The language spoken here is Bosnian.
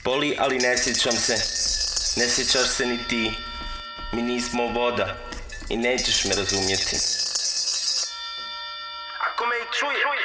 Boli, ali ne sjećam se. Ne sjećaš se ni ti. Mi nismo voda i nećeš me razumjeti. Ako me i čuješ